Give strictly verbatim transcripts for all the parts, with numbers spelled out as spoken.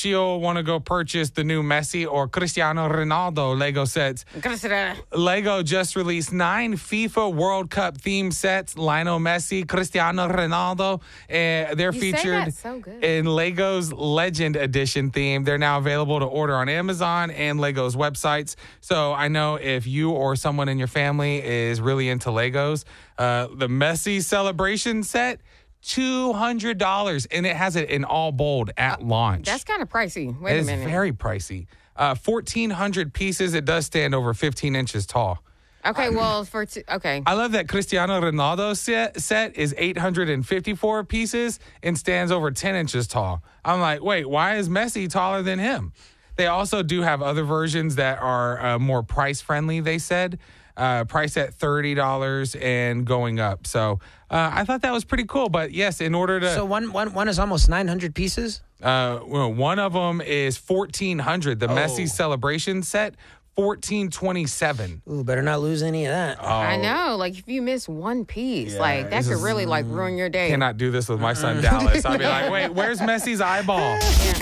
she'll want to go purchase the new Messi or Cristiano Ronaldo Lego sets. Lego just released nine FIFA World Cup themed sets. Lionel Messi, Cristiano Ronaldo. Uh, they're You featured say that so good. in Lego's Legend Edition theme. They're now available to order on Amazon and Lego's websites. So I know if you or someone in your family is really into Legos, uh, the Messi celebration set, two hundred dollars, and it has it in all bold at launch. That's kind of pricey. Wait It a is minute. very pricey. Uh, fourteen hundred pieces. It does stand over fifteen inches tall. Okay, well, for t- okay. I love that Cristiano Ronaldo set, set is eight hundred fifty-four pieces and stands over ten inches tall. I'm like, wait, why is Messi taller than him? They also do have other versions that are uh, more price friendly, they said. Uh, priced at thirty dollars and going up. So uh, I thought that was pretty cool. But yes, in order to... So one, one, one is almost nine hundred pieces? Uh, well, one of them is fourteen hundred. The Oh. Messi celebration set, fourteen twenty-seven. Ooh, better not lose any of that. I know. Like, if you miss one piece, Yeah, like, that this could is- really, like, ruin your day. Cannot do this with my son Dallas. I'd be like, wait, where's Messi's eyeball?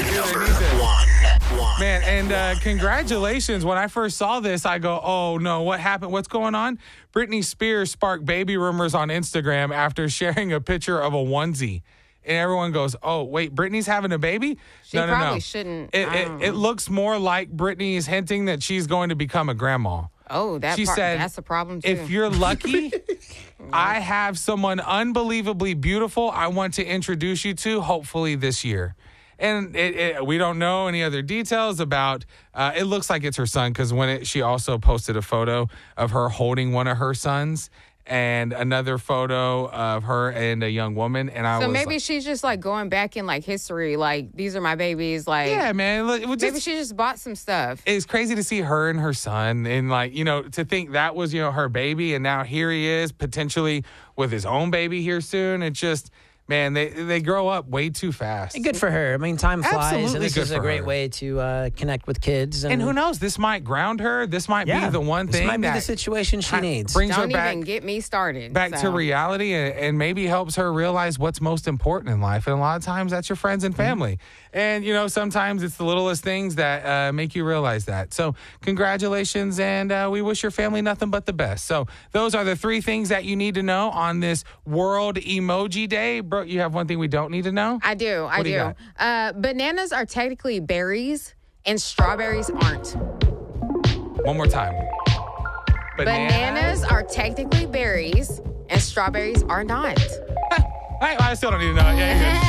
Man, and uh, congratulations. When I first saw this, I go, oh, no, what happened? What's going on? Britney Spears sparked baby rumors on Instagram after sharing a picture of a onesie. And everyone goes, oh, wait, Britney's having a baby? She no, no, probably no. shouldn't. It, I it, don't it know. looks more like Britney is hinting that she's going to become a grandma. Oh, that She part, said, that's a problem, too. If you're lucky, I have someone unbelievably beautiful I want to introduce you to, hopefully this year. And it, it, we don't know any other details about, uh, it looks like it's her son because when it, she also posted a photo of her holding one of her sons and another photo of her and a young woman. And I so was maybe like, she's just, like, going back in, like, history. Like, these are my babies. Like, yeah, man. Look, it was maybe just- she just bought some stuff. It's crazy to see her and her son and like, you know, to think that was, you know, her baby and now here he is potentially with his own baby here soon. It's just, man, they they grow up way too fast. Good for her. I mean, time flies, Absolutely and this good is a for great her. way to uh, connect with kids. And, And who knows, this might ground her. This might yeah, be the one this thing might be that the situation she ha- needs. brings Don't her back, even get me started. back to so. reality and, and maybe helps her realize what's most important in life. And a lot of times that's your friends and family. And, you know, sometimes it's the littlest things that uh, make you realize that. So congratulations, and uh, we wish your family nothing but the best. So those are the three things that you need to know on this World Emoji Day. Bro, you have one thing we don't need to know? I do. I What do you do. Uh, bananas are technically berries, and strawberries aren't. One more time. Bananas are technically berries, and strawberries are not. I, I still don't need to know. Yeah, you're good.